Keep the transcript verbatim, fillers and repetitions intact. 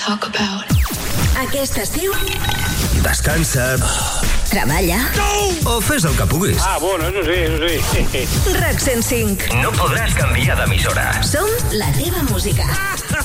Talk about. Aquest estiu Descansa, treballa o fes el que puguis. Ah, bueno, eso sí, eso sí. RAC cent cinc. No podràs canviar d'emissora. Som la teva música.